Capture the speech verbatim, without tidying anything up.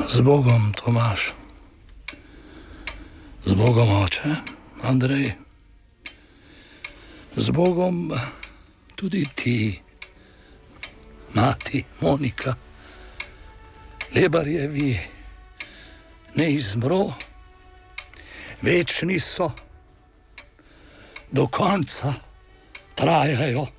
Z Bogom, Tomaž. Z Bogom, oče, Andrej. Z Bogom tudi ti, mati Monika. Lebarjevi ne izmro, večni so, do konca trajajo.